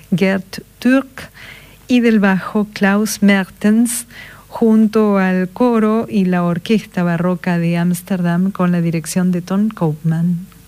Gert Türk y del bajo Klaus Mertens, junto al coro y la orquesta barroca de Ámsterdam con la dirección de Ton Koopman.